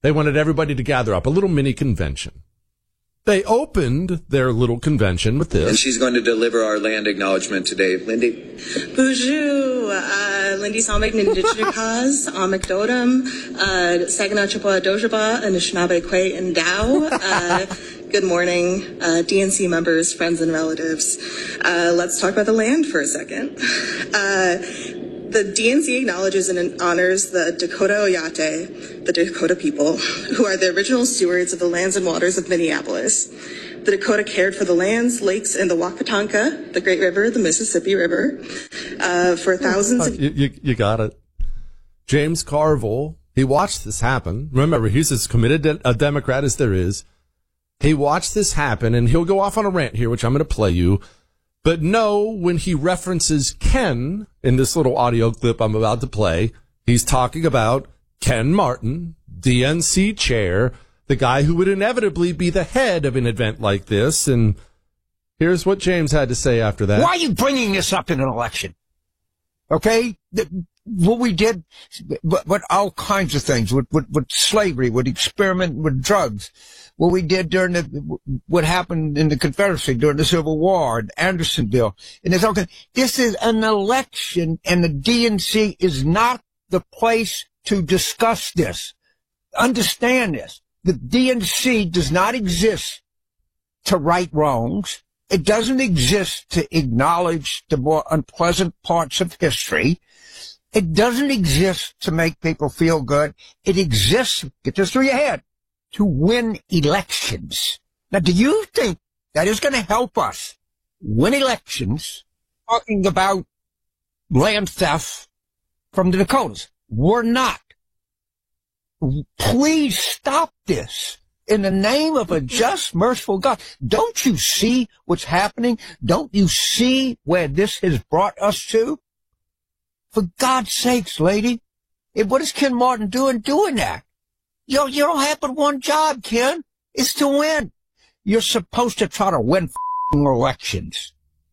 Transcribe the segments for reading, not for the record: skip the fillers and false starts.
They wanted everybody to gather up, a little mini convention. They opened their little convention with this. And she's going to deliver our land acknowledgement today. Lindy? Bonjour, Lindy Salmek Nindichikaz, Amekdodam, Saginaw Chippewa Dojaba, Anishinaabe Kwe and Dow. Good morning, DNC members, friends, and relatives. Let's talk about the land for a second. The DNC acknowledges and honors the Dakota Oyate, the Dakota people, who are the original stewards of the lands and waters of Minneapolis. The Dakota cared for the lands, lakes, and the Wakatonka, the Great River, the Mississippi River, for thousands of... You got it. James Carville, he watched this happen. Remember, he's as committed a Democrat as there is. He watched this happen, and he'll go off on a rant here, which I'm going to play you. But no, when he references Ken in this little audio clip I'm about to play, he's talking about Ken Martin, DNC chair, the guy who would inevitably be the head of an event like this. And here's what James had to say after that. Why are you bringing this up in an election? Okay? What we did, but all kinds of things with slavery, with experiment with drugs. What we did during what happened in the Confederacy during the Civil War, Andersonville. And it's okay. This is an election, and the DNC is not the place to discuss this. Understand this. The DNC does not exist to right wrongs. It doesn't exist to acknowledge the more unpleasant parts of history. It doesn't exist to make people feel good. It exists, get this through your head, to win elections. Now, do you think that is going to help us win elections talking about land theft from the Dakotas? We're not. Please stop this in the name of a just, merciful God. Don't you see what's happening? Don't you see where this has brought us to? For God's sakes, lady, what is Ken Martin doing that? You don't have but one job, Ken. It's to win. You're supposed to try to win elections.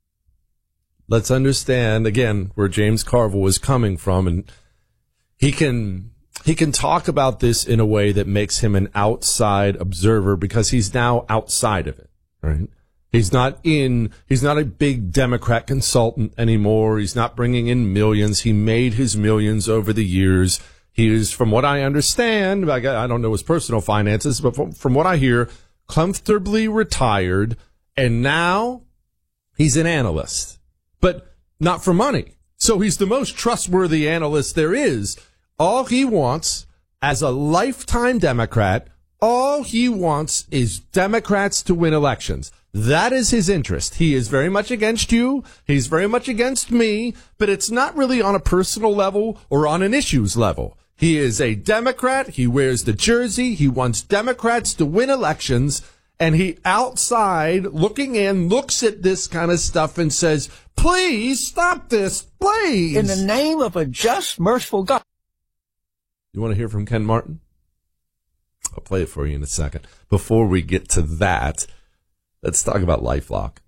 Let's understand, again, where James Carville was coming from, and he can talk about this in a way that makes him an outside observer because he's now outside of it, right? He's not a big Democrat consultant anymore. He's not bringing in millions. He made his millions over the years. He is, from what I understand, I don't know his personal finances, but from what I hear, comfortably retired, and now he's an analyst, but not for money. So he's the most trustworthy analyst there is. All he wants, as a lifetime Democrat, all he wants is Democrats to win elections. That is his interest. He is very much against you. He's very much against me, but it's not really on a personal level or on an issues level. He is a Democrat. He wears the jersey. He wants Democrats to win elections. And he outside looking in, looks at this kind of stuff and says, please stop this, please. In the name of a just, merciful God. You want to hear from Ken Martin? I'll play it for you in a second. Before we get to that, let's talk about LifeLock.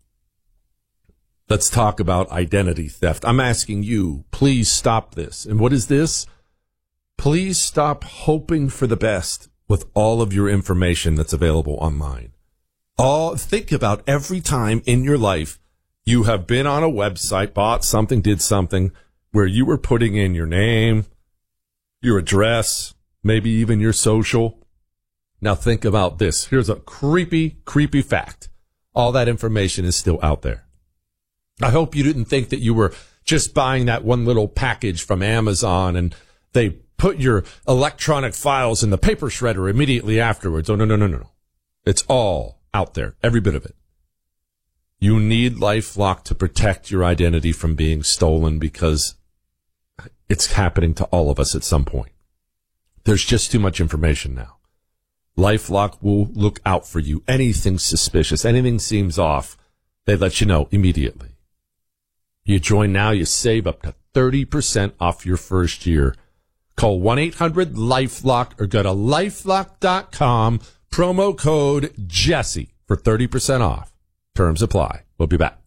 Let's talk about identity theft. I'm asking you, please stop this. And what is this? Please stop hoping for the best with all of your information that's available online. Think about every time in your life you have been on a website, bought something, did something where you were putting in your name, your address, maybe even your social. Now think about this. Here's a creepy fact. All that information is still out there. I hope you didn't think that you were just buying that one little package from Amazon and they put your electronic files in the paper shredder immediately afterwards. Oh, no. It's all out there, every bit of it. You need LifeLock to protect your identity from being stolen because it's happening to all of us at some point. There's just too much information now. LifeLock will look out for you. Anything suspicious, anything seems off, they let you know immediately. You join now, you save up to 30% off your first year. Call 1-800-LifeLock or go to LifeLock.com, promo code Jesse for 30% off. Terms apply. We'll be back.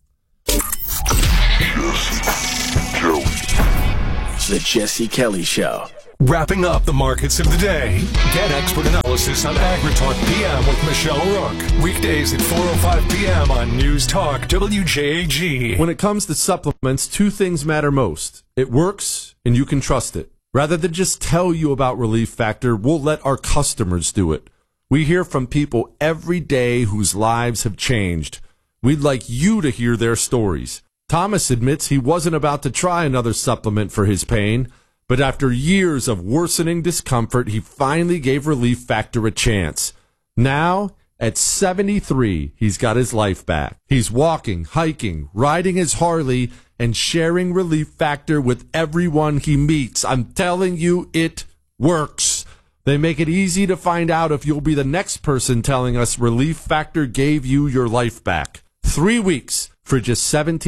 The Jesse Kelly Show. Wrapping up the markets of the day. Get expert analysis on AgriTalk PM with Michelle Rook. Weekdays at 4:05 p.m. on News Talk WJAG. When it comes to supplements, two things matter most. It works, and you can trust it. Rather than just tell you about Relief Factor, we'll let our customers do it. We hear from people every day whose lives have changed. We'd like you to hear their stories. Thomas admits he wasn't about to try another supplement for his pain, but after years of worsening discomfort, he finally gave Relief Factor a chance. Now, at 73, he's got his life back. He's walking, hiking, riding his Harley, and sharing Relief Factor with everyone he meets. I'm telling you, it works. They make it easy to find out if you'll be the next person telling us Relief Factor gave you your life back. 3 weeks for just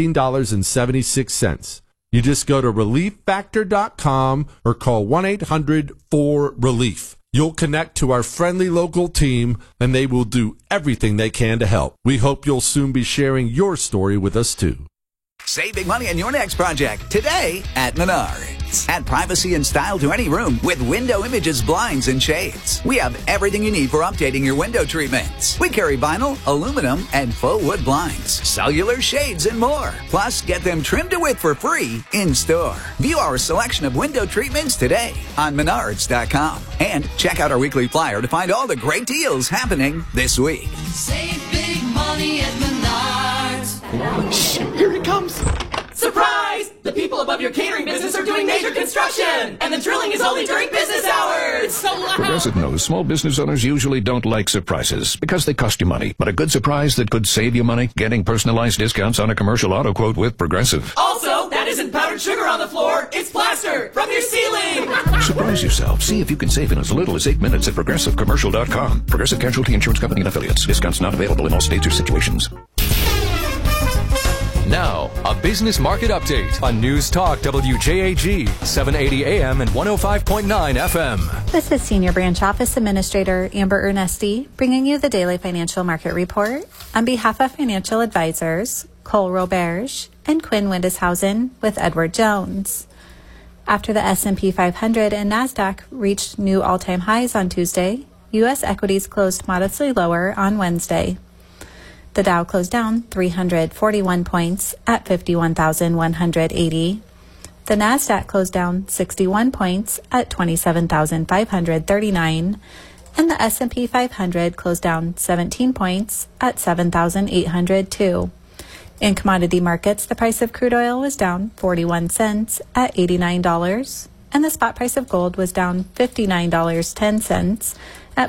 $17.76. You just go to relieffactor.com or call 1-800-4RELIEF. You'll connect to our friendly local team, and they will do everything they can to help. We hope you'll soon be sharing your story with us, too. Save big money on your next project today at Menards. Add privacy and style to any room with Window Images blinds and shades. We have everything you need for updating your window treatments. We carry vinyl, aluminum, and faux wood blinds, cellular shades, and more. Plus, get them trimmed to width for free in store. View our selection of window treatments today on Menards.com. And check out our weekly flyer to find all the great deals happening this week. Save big money at Menards. Shh, here he comes. Surprise! The people above your catering business are doing major construction, and the drilling is only during business hours. So loud. Progressive knows small business owners usually don't like surprises because they cost you money. But a good surprise that could save you money? Getting personalized discounts on a commercial auto quote with Progressive. Also, that isn't powdered sugar on the floor. It's plaster from your ceiling. Surprise yourself. See if you can save in as little as 8 minutes at ProgressiveCommercial.com. Progressive Casualty Insurance Company and Affiliates. Discounts not available in all states or situations. Now, a business market update on News Talk WJAG, 780 AM and 105.9 FM. This is Senior Branch Office Administrator Amber Ernesti bringing you the daily financial market report on behalf of financial advisors Cole Roberge and Quinn Windishausen with Edward Jones. After the S&P 500 and NASDAQ reached new all-time highs on Tuesday, U.S. equities closed modestly lower on Wednesday. The Dow closed down 341 points at 51,180. The NASDAQ closed down 61 points at 27,539. And the S&P 500 closed down 17 points at 7,802. In commodity markets, the price of crude oil was down 41 cents at $89. And the spot price of gold was down $59.10 at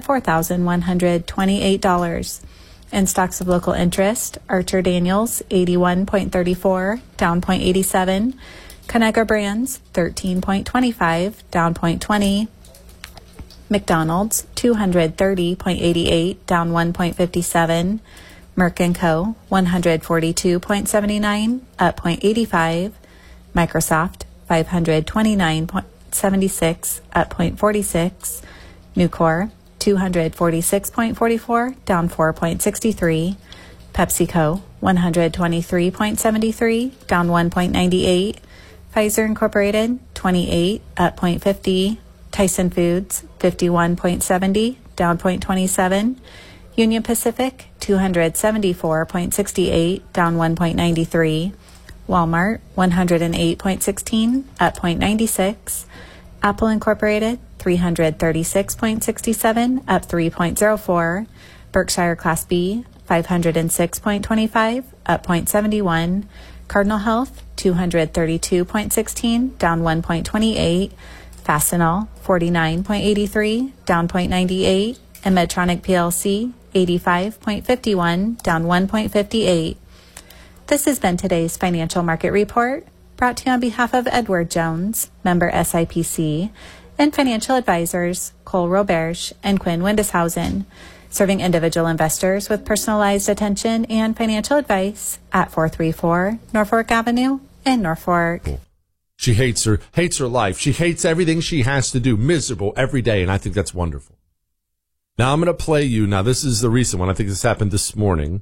$4,128. In stocks of local interest, Archer Daniels, 81.34, down 0.87. Conagra Brands, 13.25, down 0.20. McDonald's, 230.88, down 1.57. Merck & Co., 142.79, up 0.85. Microsoft, 529.76, up 0.46. Nucor, 246.44, down 4.63. PepsiCo, 123.73, down 1.98. Pfizer Incorporated, 28, up 0.50. Tyson Foods, 51.70, down 0.27. Union Pacific, 274.68, down 1.93. Walmart, 108.16, up 0.96. Apple Incorporated, 336.67, up 3.04. Berkshire Class B, 506.25, up 0.71. Cardinal Health, 232.16, down 1.28. Fastenal, 49.83, down 0.98. And Medtronic PLC, 85.51, down 1.58. This has been today's financial market report, brought to you on behalf of Edward Jones, member SIPC, and financial advisors Cole Roberge and Quinn Windishausen, serving individual investors with personalized attention and financial advice at 434 Norfolk Avenue in Norfolk. She hates her life. She hates everything she has to do, miserable every day, and I think that's wonderful. Now I'm going to play you. Now this is the recent one. I think this happened this morning.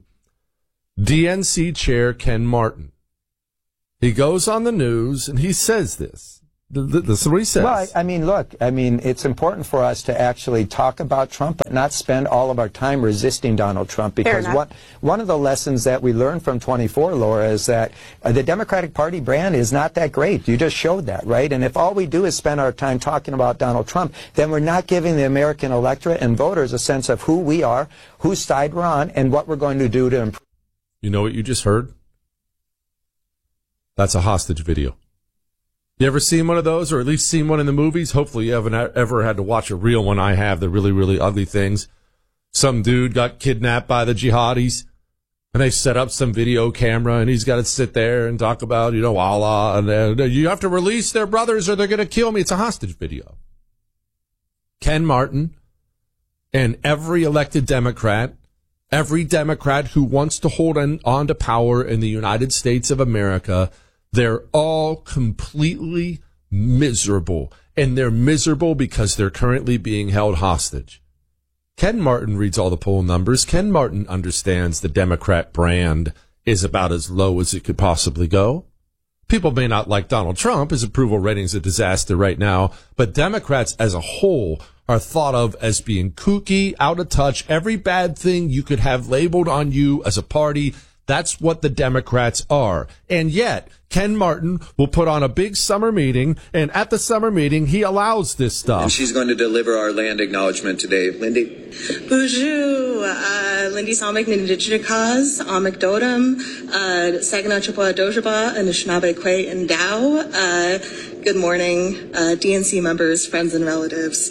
DNC Chair Ken Martin. He goes on the news and he says this. This is what he says. Well, I mean, look, it's important for us to actually talk about Trump, but not spend all of our time resisting Donald Trump, because one of the lessons that we learned from 24, Laura, is that the Democratic Party brand is not that great. You just showed that, right? And if all we do is spend our time talking about Donald Trump, then we're not giving the American electorate and voters a sense of who we are, whose side we're on, and what we're going to do to improve. You know what you just heard? That's a hostage video. You ever seen one of those, or at least seen one in the movies? Hopefully you haven't ever had to watch a real one. I have. They're really, really ugly things. Some dude got kidnapped by the jihadis, and they set up some video camera, and he's got to sit there and talk about, Allah, and you have to release their brothers or they're going to kill me. It's a hostage video. Ken Martin and every elected Democrat, every Democrat who wants to hold on to power in the United States of America, they're all completely miserable. And they're miserable because they're currently being held hostage. Ken Martin reads all the poll numbers. Ken Martin understands the Democrat brand is about as low as it could possibly go. People may not like Donald Trump. His approval rating's a disaster right now. But Democrats as a whole are thought of as being kooky, out of touch. Every bad thing you could have labeled on you as a party, that's what the Democrats are. And yet, Ken Martin will put on a big summer meeting, and at the summer meeting, he allows this stuff. And she's going to deliver our land acknowledgement today. Lindy? Bonjour, Lindy Salmek Nindichikaz, Amek Dodam, Saginaw Chippewa Dojaba, Anishinaabe Kwe and Dow. Good morning, DNC members, friends, and relatives.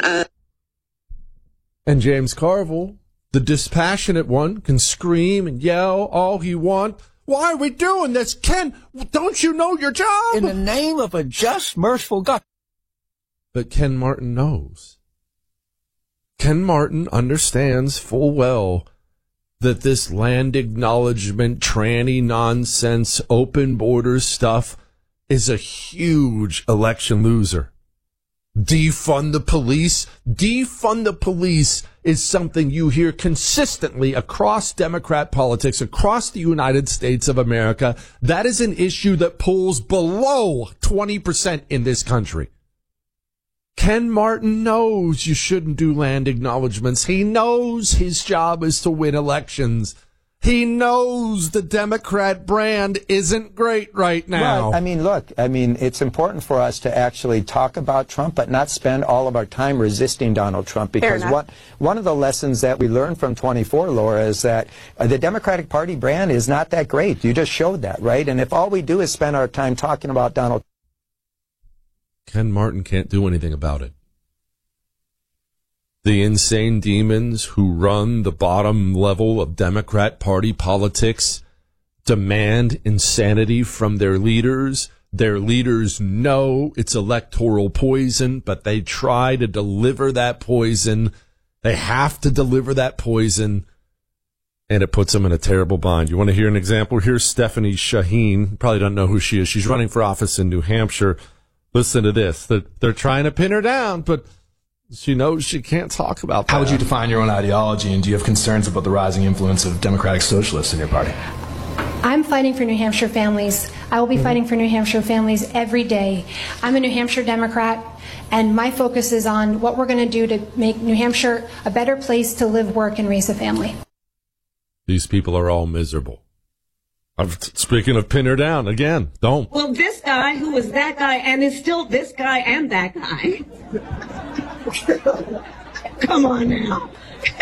And James Carville, the dispassionate one, can scream and yell all he wants. Why are we doing this? Ken, don't you know your job? In the name of a just, merciful God. But Ken Martin knows. Ken Martin understands full well that this land acknowledgement, tranny nonsense, open borders stuff is a huge election loser. Defund the police. Defund the police is something you hear consistently across Democrat politics, across the United States of America. That is an issue that pulls below 20% in this country. Ken Martin knows you shouldn't do land acknowledgments. He knows his job is to win elections. He knows the Democrat brand isn't great right now. Well, it's important for us to actually talk about Trump, but not spend all of our time resisting Donald Trump, because one of the lessons that we learned from 24, Laura, is that the Democratic Party brand is not that great. You just showed that, right? And if all we do is spend our time talking about Donald, Ken Martin can't do anything about it. The insane demons who run the bottom level of Democrat Party politics demand insanity from their leaders. Their leaders know it's electoral poison, but they try to deliver that poison. They have to deliver that poison, and it puts them in a terrible bind. You want to hear an example? Here's Stephanie Shaheen. You probably don't know who she is. She's running for office in New Hampshire. Listen to this. They're trying to pin her down, but she knows she can't talk about that. How would you define your own ideology, and do you have concerns about the rising influence of democratic socialists in your party? I'm fighting for New Hampshire families. I will be fighting for New Hampshire families every day. I'm a New Hampshire Democrat, and my focus is on what we're going to do to make New Hampshire a better place to live, work, and raise a family. These people are all miserable. Speaking of pin her down, again, don't. Well, this guy who was that guy and is still this guy and that guy. Come on now.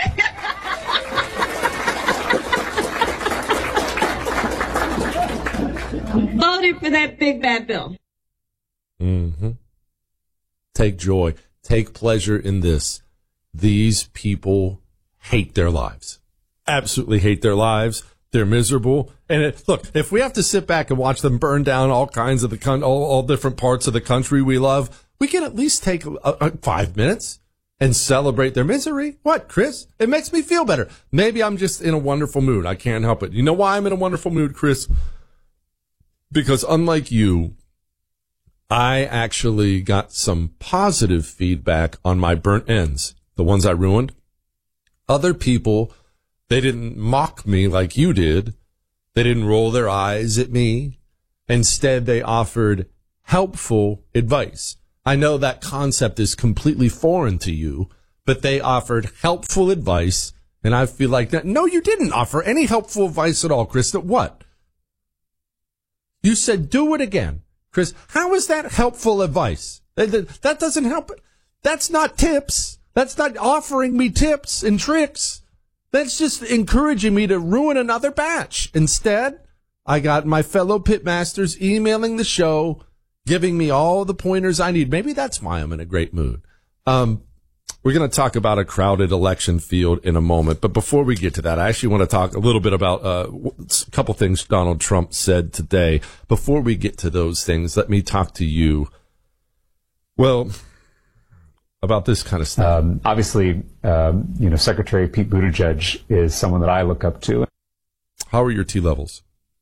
Voted for that big bad bill. Mm-hmm. Take joy. Take pleasure in this. These people hate their lives. Absolutely hate their lives. They're miserable. And look, if we have to sit back and watch them burn down all kinds of all different parts of the country we love, we can at least take 5 minutes and celebrate their misery. What, Chris? It makes me feel better. Maybe I'm just in a wonderful mood. I can't help it. You know why I'm in a wonderful mood, Chris? Because unlike you, I actually got some positive feedback on my burnt ends, the ones I ruined. Other people, they didn't mock me like you did. They didn't roll their eyes at me. Instead, they offered helpful advice. I know that concept is completely foreign to you, but they offered helpful advice, and I feel like that. No, you didn't offer any helpful advice at all, Chris. What? You said do it again. Chris, how is that helpful advice? That doesn't help. That's not tips. That's not offering me tips and tricks. That's just encouraging me to ruin another batch. Instead, I got my fellow pitmasters emailing the show, giving me all the pointers I need. Maybe that's why I'm in a great mood. We're going to talk about a crowded election field in a moment. But before we get to that, I actually want to talk a little bit about a couple things Donald Trump said today. Before we get to those things, let me talk to you, well, about this kind of stuff. Obviously, Secretary Pete Buttigieg is someone that I look up to. How are your T levels?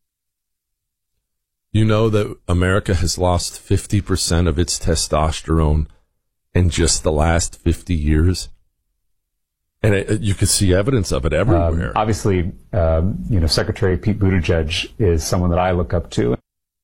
You know that America has lost 50% of its testosterone in just the last 50 years. And you can see evidence of it everywhere. Obviously, Secretary Pete Buttigieg is someone that I look up to.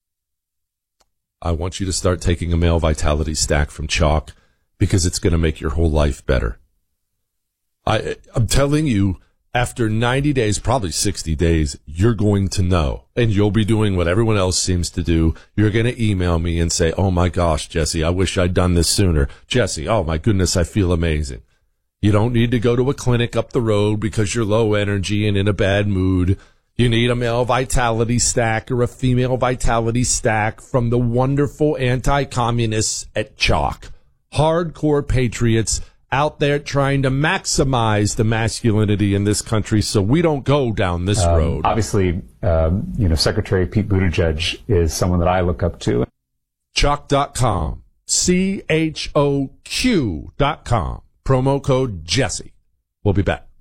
I want you to start taking a male vitality stack from Chalk because it's going to make your whole life better. I'm telling you, after 90 days, probably 60 days, you're going to know. And you'll be doing what everyone else seems to do. You're going to email me and say, oh my gosh, Jesse, I wish I'd done this sooner. Jesse, oh my goodness, I feel amazing. You don't need to go to a clinic up the road because you're low energy and in a bad mood. You need a male vitality stack or a female vitality stack from the wonderful anti-communists at Chalk. Hardcore patriots out there trying to maximize the masculinity in this country so we don't go down this road. Obviously, Secretary Pete Buttigieg is someone that I look up to. Chalk.com. CHOQ.com. Promo code Jesse. We'll be back.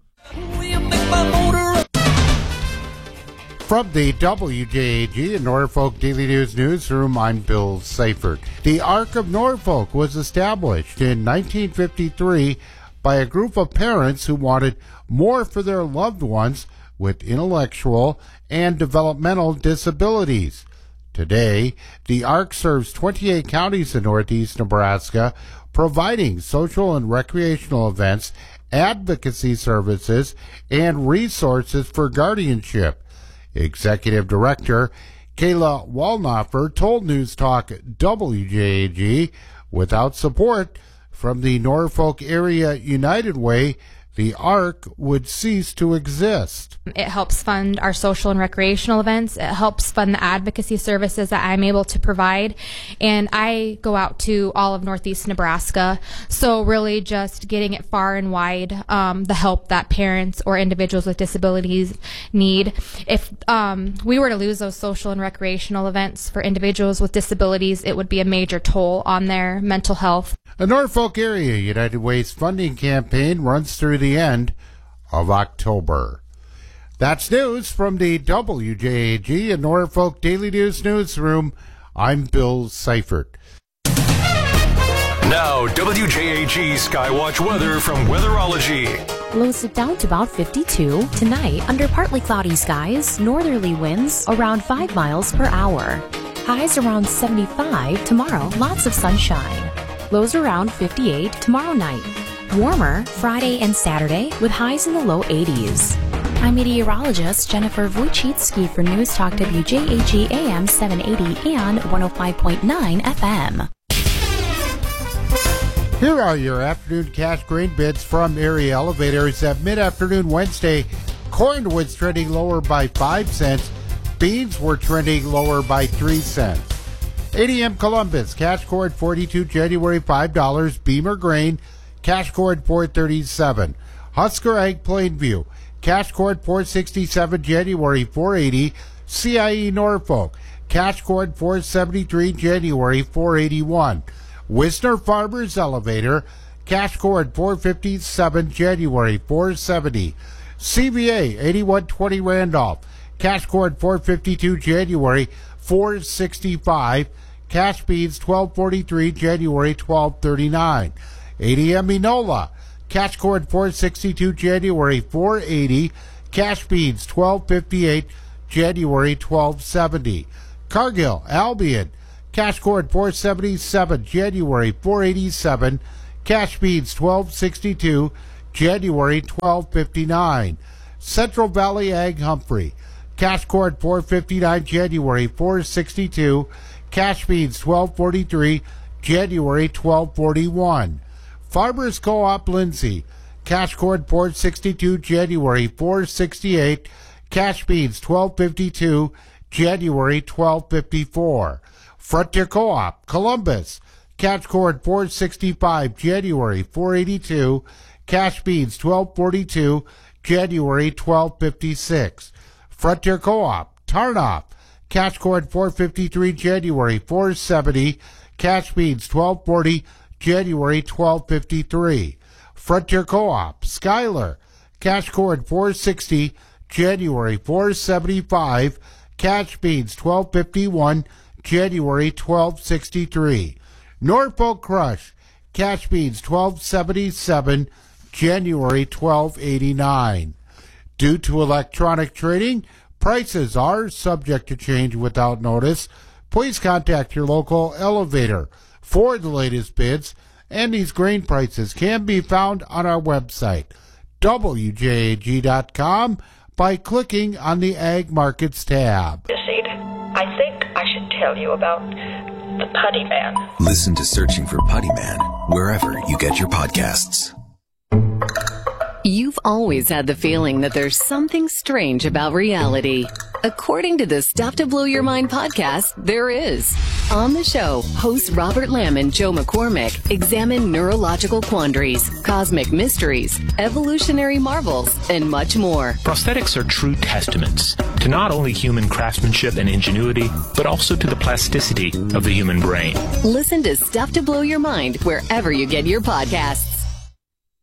From the WJAG and Norfolk Daily News newsroom, I'm Bill Seifert. The Ark of Norfolk was established in 1953 by a group of parents who wanted more for their loved ones with intellectual and developmental disabilities. Today, the Ark serves 28 counties in northeast Nebraska, providing social and recreational events, advocacy services, and resources for guardianship. Executive Director Kayla Wallnoffer told News Talk WJAG, without support from the Norfolk Area United Way, the Ark would cease to exist. It helps fund our social and recreational events. It helps fund the advocacy services that I'm able to provide. And I go out to all of northeast Nebraska. So really just getting it far and wide, the help that parents or individuals with disabilities need. If we were to lose those social and recreational events for individuals with disabilities, it would be a major toll on their mental health. The Norfolk Area United Way's funding campaign runs through the end of October. That's news from the WJAG and Norfolk Daily News newsroom. I'm Bill Seifert. Now, WJAG Skywatch weather from Weatherology. Lows down to about 52. Tonight, under partly cloudy skies, northerly winds around 5 miles per hour. Highs around 75. Tomorrow, lots of sunshine. Lows around 58 tomorrow night. Warmer Friday and Saturday with highs in the low 80s. I'm meteorologist Jennifer Wojcicki for News Talk WJAG AM 780 and 105.9 FM. Here are your afternoon cash grain bids from area elevators. At mid-afternoon Wednesday, corn was trending lower by 5 cents. Beans were trending lower by 3 cents. ADM Columbus, cash cord 42 January, $5. Beamer grain, cash cord $4.37. Husker Egg Plainview, cash cord $4.67 January, $4.80. CIE Norfolk, cash cord $4.73 January, $4.81. Wisner Farmers Elevator, cash cord $4.57 January, $4.70. CVA 8120 Randolph, cash cord $4.52 January, $4.65. Cash beans $12.43 January, $12.39. ADM Enola, cash cord $4.62 January, $4.80. Cash beans $12.58 January, $12.70. Cargill Albion, Cash corn $4.77, January $4.87. Cash beans $12.62, January $12.59. Central Valley Ag Humphrey. Cash corn $4.59, January $4.62. Cash beans $12.43, January $12.41. Farmers Co-op Lindsay. Cash corn $4.62, January $4.68. Cash beans $12.52, January $12.54. Frontier Co-op Columbus. Cash corn $4.65, January $4.82. Cash beans $12.42, January $12.56. Frontier Co-op Tarnoff. Cash corn $4.53, January $4.70. Cash beans $12.40, January $12.53. Frontier Co-op Schuyler. Cash corn $4.60, January $4.75. Cash beans $12.51, January $12.63. Norfolk Crush. Cash beans $12.77, January $12.89. Due to electronic trading, prices are subject to change without notice. Please contact your local elevator for the latest bids, and these grain prices can be found on our website, WJAG.com, by clicking on the Ag Markets tab. I think I should tell you about the Putty Man. Listen to Searching for Putty Man wherever you get your podcasts. You've always had the feeling that there's something strange about reality. According to the Stuff to Blow Your Mind podcast, there is. On the show, hosts Robert Lamb and Joe McCormick examine neurological quandaries, cosmic mysteries, evolutionary marvels, and much more. Prosthetics are true testaments to not only human craftsmanship and ingenuity, but also to the plasticity of the human brain. Listen to Stuff to Blow Your Mind wherever you get your podcasts.